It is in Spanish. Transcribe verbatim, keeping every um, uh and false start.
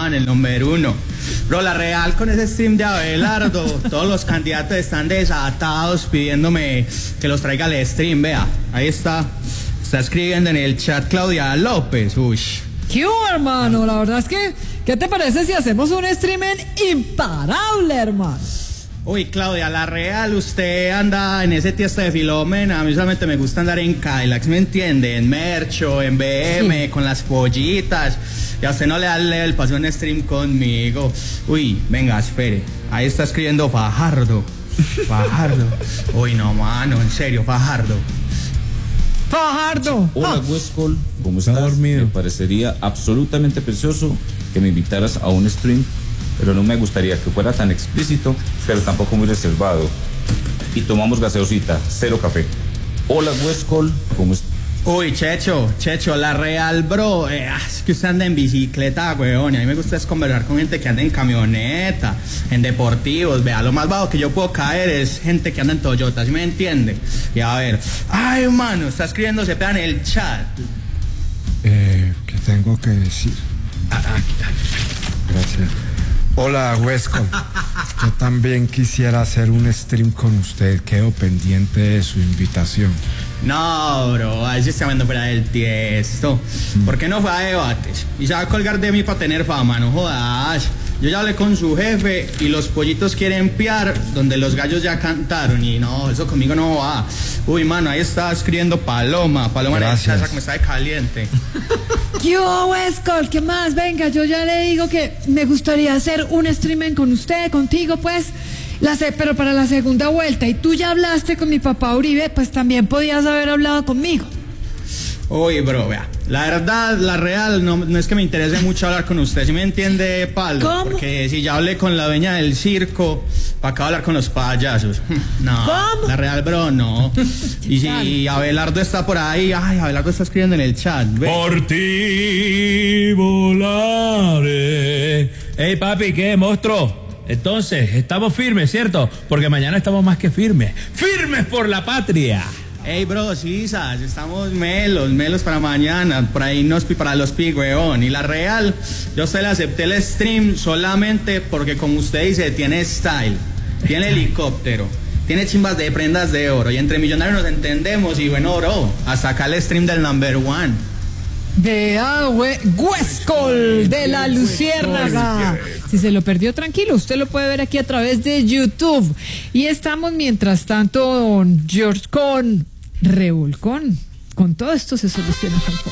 man, el número uno. Bro, la real con ese stream de Abelardo, todos los candidatos están desatados pidiéndome que los traiga al stream, vea, ahí está, está escribiendo en el chat Claudia López, uy. ¿Qué hubo, hermano? La verdad es que, ¿qué te parece si hacemos un streaming imparable, hermano? Uy, Claudia, la real, usted anda en ese tiesto de Filomena. A mí solamente me gusta andar en Cadillacs, ¿me entiende? En Mercho, en B M, sí, con las pollitas. Y a usted no le da el paso en stream conmigo. Uy, venga, espere. Ahí está escribiendo Fajardo. Fajardo. Uy, no, mano, en serio, Fajardo. Fajardo. Hola, ah. Westcol, ¿cómo estás? Dormido. Me parecería absolutamente precioso que me invitaras a un stream, pero no me gustaría que fuera tan explícito, pero tampoco muy reservado. Y tomamos gaseosita, cero café. Hola, Westcol, ¿cómo estás? Uy, Checho, Checho, la real, bro, eh, es que usted anda en bicicleta, weón, y a mí me gusta es conversar con gente que anda en camioneta, en deportivos, vea, lo más bajo que yo puedo caer es gente que anda en Toyota, ¿sí me entiende? Y a ver, ay, mano, está escribiendo, se pega en el chat. Eh, ¿qué tengo que decir? Ah, aquí, gracias. Hola, Westcol. Yo también quisiera hacer un stream con usted. Quedo pendiente de su invitación. No, bro, ahí se está viendo fuera del tiesto. Mm. ¿Por qué no fue a debates? Y se va a colgar de mí para tener fama, no jodas. Yo ya hablé con su jefe y los pollitos quieren piar donde los gallos ya cantaron. Y no, eso conmigo no va. Uy, mano, ahí está escribiendo Paloma. Paloma en casa que me está de caliente. ¿Qué hubo, Westcol? ¿Qué más? Venga, yo ya le digo que me gustaría hacer un streaming con usted, contigo, pues. La sé, pero para la segunda vuelta. Y tú ya hablaste con mi papá Uribe, pues también podías haber hablado conmigo. Uy, bro, vea, la verdad, la real, no, no es que me interese mucho hablar con usted, ¿sí me entiende, Palo? ¿Cómo? Porque si ya hablé con la dueña del circo, ¿para qué hablar con los payasos? No, ¿cómo? La real, bro, no. Y si Abelardo está por ahí, ay, Abelardo está escribiendo en el chat. Ve. Por ti volaré. Ey, papi, ¿qué, monstruo? Entonces, estamos firmes, ¿cierto? Porque mañana estamos más que firmes. ¡Firmes por la patria! Ey, bro, sí, ¿sabes? Estamos melos, melos para mañana. Por ahí nos para los pi, weón. Y la real, yo se le acepté el stream solamente porque, como usted dice, tiene style, tiene helicóptero, tiene chimbas de prendas de oro. Y entre millonarios nos entendemos. Y bueno, bro, hasta acá el stream del number one. Vea, Westcol de la Luciérnaga. Si se lo perdió, tranquilo, usted lo puede ver aquí a través de YouTube. Y estamos, mientras tanto, don George con Revolcón. Con todo esto se soluciona.